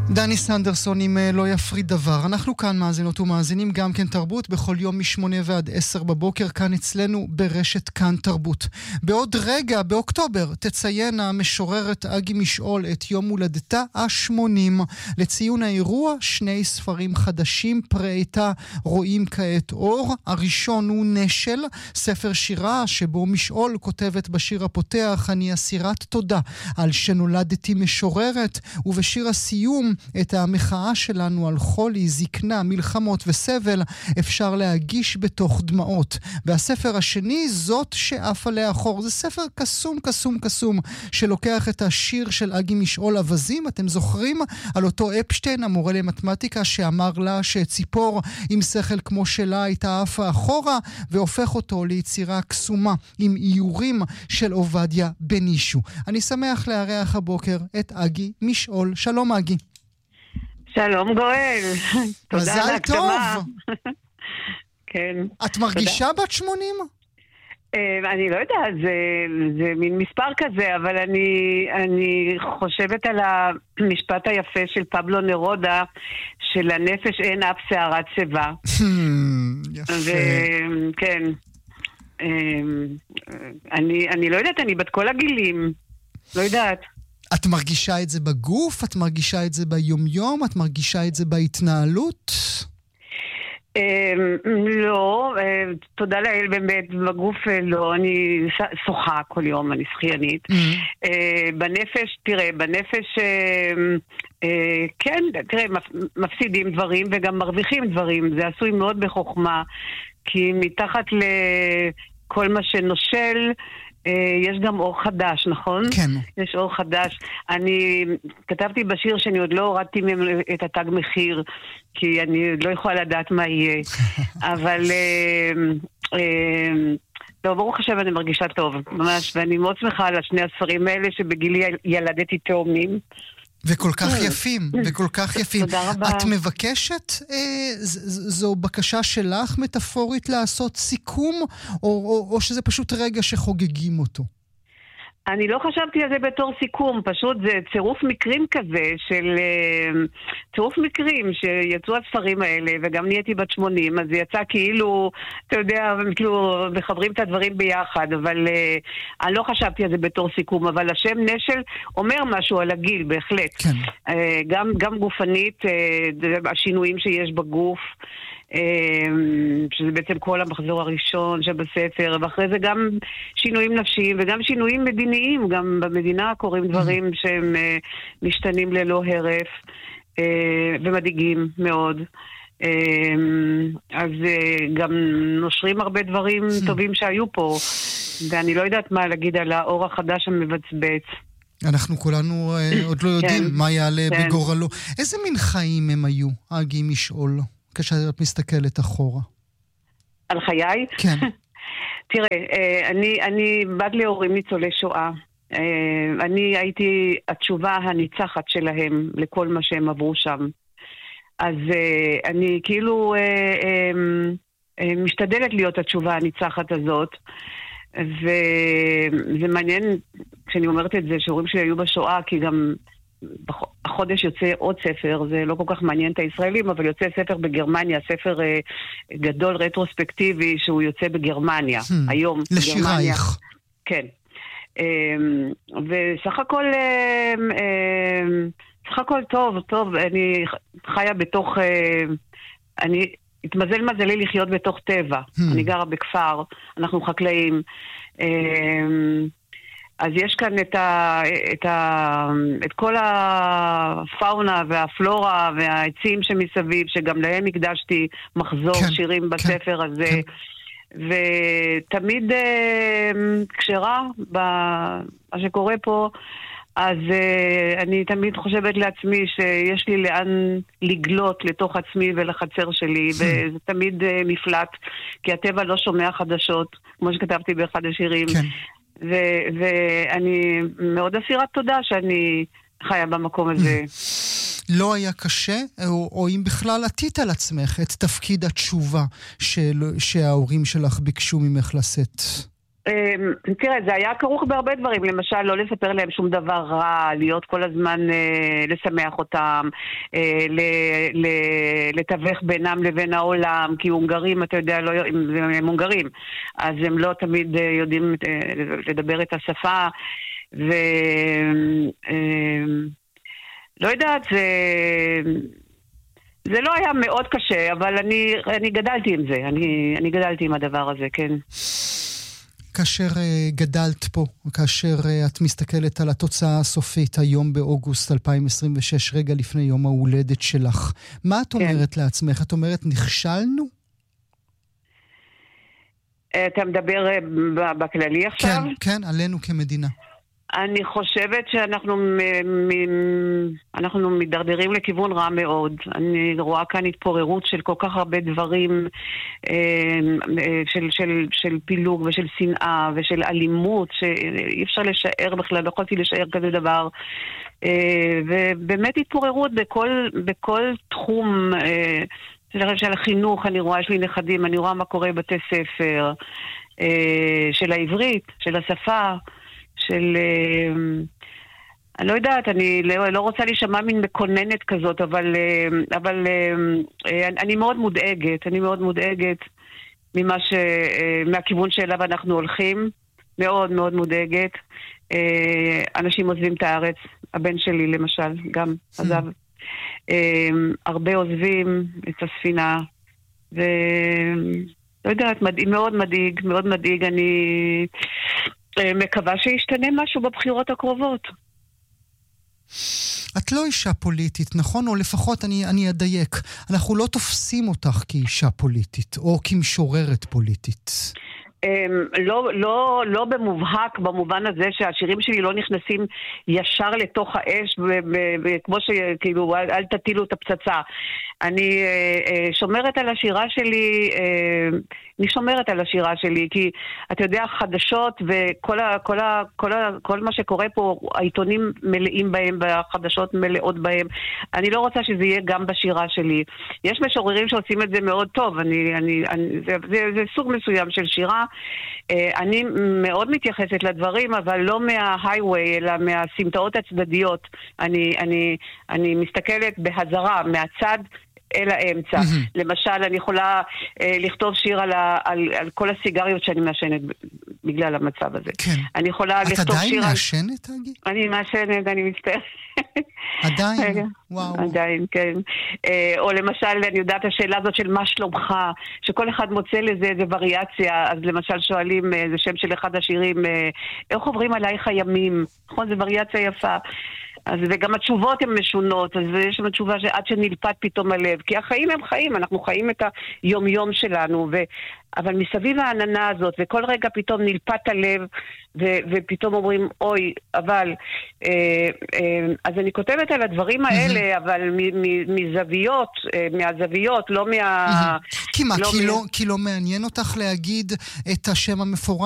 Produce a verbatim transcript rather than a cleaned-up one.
דני סנדרסון עם לא יפריד דבר. אנחנו כאן מאזינות ומאזינים גם כן תרבות בכל יום משמונה ועד עשר בבוקר כאן אצלנו ברשת כאן תרבות. בעוד רגע באוקטובר תציין המשוררת אגי משעול את יום הולדתה השמונים. לציון האירוע שני ספרים חדשים פראיתה רואים כעת אור. הראשון הוא נשל, ספר שירה שבו משעול כותבת בשיר הפותח אני אסירת תודה על שנולדתי משוררת, ובשיר הסיום את המחאה שלנו על חולי, זקנה, מלחמות וסבל אפשר להגיש בתוך דמעות. והספר השני זאת שאף עליה חור. זה ספר קסום קסום קסום שלוקח את השיר של אגי משעול אבזים. אתם זוכרים על אותו אפשטיין המורה למתמטיקה שאמר לה שציפור עם שכל כמו שלה הייתה עפה אחורה, והופך אותו ליצירה קסומה עם איורים של עובדיה בנישו. אני שמח לארח הבוקר את אגי משעול. שלום אגי. שלום גואל, תודה על ההקדמה. כן. את מרגישה בת שמונים? אני לא יודעת, זה, זה מין מספר כזה, אבל אני, אני חושבת על המשפט היפה של פבלו נרודה, של הנפש אין אף שערת שיבה. יפה. וכן, אני, אני לא יודעת, אני בת כל הגילים, לא יודעת. את מרגישה את זה בגוף? את מרגישה את זה ביומיום? את מרגישה את זה בהתנהלות? לא, תודה לאל באמת, בגוף לא, אני שוחה כל יום, אני שחיינית. בנפש, תראה, בנפש, כן, תראה, מפסידים דברים וגם מרוויחים דברים, זה עשוי מאוד בחוכמה, כי מתחת לכל מה שנושל, יש גם אור חדש, נכון? כן. יש אור חדש. אני כתבתי בשיר שאני עוד לא הורדתי את התג מחיר, כי אני לא יכולה לדעת מה יהיה. אבל לא, ברוך השם אני מרגישה טוב, ממש, ואני מאוד שמחה על השני הספרים האלה שבגילי ילדתי תאומים. וכל כך יפים, וכל כך יפים. תודה רבה. את מבקשת, אה, זו בקשה שלך מטאפורית לעשות סיכום, או, או, או שזה פשוט רגע שחוגגים אותו? אני לא חשבתי על זה בתור סיכום, פשוט זה צירוף מקרים כזה, של צירוף מקרים שיצאו הספרים האלה, וגם נהייתי בת שמונים, אז זה יצא כאילו, אתה יודע, כאילו מחברים את הדברים ביחד, אבל אני לא חשבתי על זה בתור סיכום, אבל השם נשל אומר משהו על הגיל, בהחלט. כן. גם, גם גופנית, השינויים שיש בגוף, שזה בעצם כל המחזור הראשון שבספר, ואחרי זה גם שינויים נפשיים וגם שינויים מדיניים, גם במדינה קורים דברים שהם משתנים ללא הרף ומדאיגים מאוד, אז גם נושרים הרבה דברים טובים שהיו פה, ואני לא יודעת מה להגיד על האור החדש המבצבץ. אנחנו כולנו עוד לא יודעים מה יעלה בגורלו. איזה מין חיים הם היו, אגי משעול? כשאת מסתכלת אחורה. על חיי? כן. תראה, אני, אני בת להורים ניצולי שואה. אני הייתי התשובה הניצחת שלהם לכל מה שהם עברו שם. אז אני כאילו משתדלת להיות התשובה הניצחת הזאת. וזה מעניין כשאני אומרת את זה שהורים שלי היו בשואה, כי גם החודש יוצא עוד ספר, זה לא כל כך מעניין את הישראלים, אבל יוצא ספר בגרמניה, ספר אה, גדול רטרוספקטיבי שהוא יוצא בגרמניה, hmm, היום בגרמניה. לשירייך. כן. אה, וסך הכל, אה, אה, סך הכל טוב, טוב, אני חיה בתוך, אה, אני התמזל מזלי לחיות בתוך טבע, hmm. אני גרה בכפר, אנחנו חקלאים, אה, אז יש כאן את, ה, את, ה, את כל הפאונה והפלורה והעצים שמסביב, שגם להם הקדשתי מחזור כן, שירים בספר כן, הזה. כן. ותמיד כשרה במה שקורה פה, אז אני תמיד חושבת לעצמי שיש לי לאן לגלות לתוך עצמי ולחצר שלי, וזה תמיד מפלט, כי הטבע לא שומע חדשות, כמו שכתבתי באחד השירים. כן. ו- ואני מאוד אסירת תודה שאני חיה במקום הזה. לא היה קשה, או, או אם בכלל עתית על עצמך את תפקיד התשובה של, שההורים שלך ביקשו ממך לשאת? תראה, זה היה כרוך בהרבה דברים, למשל לא לספר להם שום דבר רע, להיות כל הזמן אה, לשמח אותם, אה, ל- ל- לתווך בינם לבין העולם, כי הונגרים, אתה יודע, לא, הם, הם הונגרים, אז הם לא תמיד אה, יודעים אה, לדבר את השפה, ו... אה, לא יודעת, זה... זה לא היה מאוד קשה, אבל אני, אני גדלתי עם זה, אני, אני גדלתי עם הדבר הזה, כן. כאשר uh, גדלת פה, כאשר uh, את מסתכלת על התוצאה הסופית היום באוגוסט אלפיים עשרים ושש, רגע לפני יום ההולדת שלך, מה את אומרת כן. לעצמך? את אומרת, נכשלנו? אתה מדבר בכללי עכשיו? כן, כן, עלינו כמדינה. אני חושבת שאנחנו מ- מ- אנחנו מדרדרים לכיוון רע מאוד. אני רואה כאן התפוררות של כל כך הרבה דברים, של, של, של פילוג ושל שנאה ושל אלימות, שאי אפשר לשער בכלל, לא יכולתי לשער כזה דבר. ובאמת התפוררות בכל, בכל תחום של החינוך. אני רואה, יש לי נכדים, אני רואה מה קורה בבתי ספר, של העברית, של השפה, של... אני לא יודעת, אני לא, לא רוצה להישמע מין מקוננת כזאת, אבל, אבל אני מאוד מודאגת, אני מאוד מודאגת ממה ש... מהכיוון שאליו אנחנו הולכים, מאוד מאוד מודאגת. אנשים עוזבים את הארץ, הבן שלי למשל, גם עזב. הרבה עוזבים את הספינה, ולא יודעת, מדאיג, מאוד מדאיג, מאוד מדאיג, אני... מקווה שישתנה משהו בבחירות הקרובות. את לא אישה פוליטית, נכון? או לפחות אני, אני אדייק. אנחנו לא תופסים אותך כאישה פוליטית, או כמשוררת פוליטית. לא, לא, לא במובהק, במובן הזה שהשירים שלי לא נכנסים ישר לתוך האש, כמו שכאילו, אל תטילו את הפצצה. אני שומרת על השירה שלי, אני שומרת על השירה שלי, כי אתה יודע, חדשות וכל ה, כל ה, כל ה, כל מה שקורה פה, העיתונים מלאים בהם, והחדשות מלאות בהם. אני לא רוצה שזה יהיה גם בשירה שלי. יש משוררים שעושים את זה מאוד טוב, אני, אני, אני, זה, זה, זה סוג מסוים של שירה. אני מאוד מתייחסת לדברים, אבל לא מההייווי, אלא מהסמטאות הצדדיות. אני, אני, אני מסתכלת בהזרה, מהצד אל האמצע. Mm-hmm. למשל, אני יכולה אה, לכתוב שיר על, ה, על, על כל הסיגריות שאני מעשנת בגלל המצב הזה. כן. אני יכולה את לכתוב עדיין שיר... את עדיין מעשנת, אגי? אני מעשנת, אני מצטערת. עדיין? וואו. עדיין, כן. אה, או למשל, אני יודעת השאלה הזאת של מה שלומך, שכל אחד מוצא לזה איזה וריאציה, אז למשל שואלים, אה, זה שם של אחד השירים, אה, איך עוברים עלייך הימים? נכון, זה וריאציה יפה. אז וגם התשובות הן משונות, אז יש לנו תשובה שעד שנלפת פתאום הלב, כי החיים הם חיים, אנחנו חיים את היום-יום שלנו, ו... אבל מסביב העננה הזאת, וכל רגע פתאום נלפת הלב, ו... ופתאום אומרים, אוי, אבל... אה, אה, אז אני כותבת על הדברים האלה, אבל מ- מ- מזוויות, אה, מהזוויות, לא מה... כי מה, לא כי, מה... לא, כי לא מעניין אותך להגיד את השם המפורש?